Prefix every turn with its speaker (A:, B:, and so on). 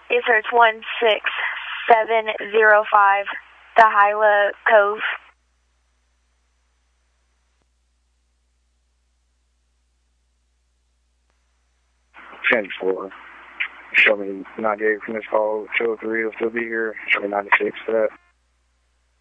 A: Yes, sir. It's 16705, the Hyla Cove.
B: 10-4. Show me 98 from this call. 203 will still be here. Show me 96 for that.